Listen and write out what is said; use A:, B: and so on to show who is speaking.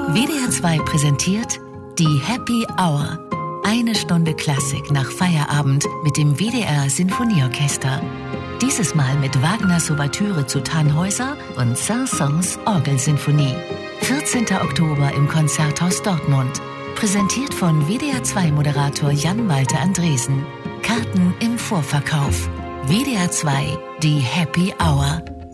A: WDR 2 präsentiert die Happy Hour. Eine Stunde Klassik nach Feierabend mit dem WDR Sinfonieorchester. Dieses Mal mit Wagners Ouvertüre zu Tannhäuser und Saint-Saëns Orgelsinfonie. 14. Oktober im Konzerthaus Dortmund. Präsentiert von WDR 2 Moderator Jan-Walter Andresen. Karten im Vorverkauf. WDR 2, die Happy Hour.